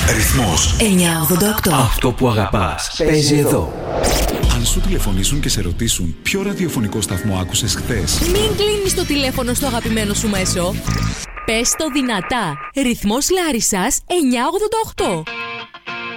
Ρυθμός 988. Αυτό που αγαπάς παίζει εδώ. Αν σου τηλεφωνήσουν και σε ρωτήσουν ποιο ραδιοφωνικό σταθμό άκουσες χθες, Μην κλείνεις το τηλέφωνο στο αγαπημένο σου μέσο. Πες το δυνατά. Ρυθμός Λάρισσας 988.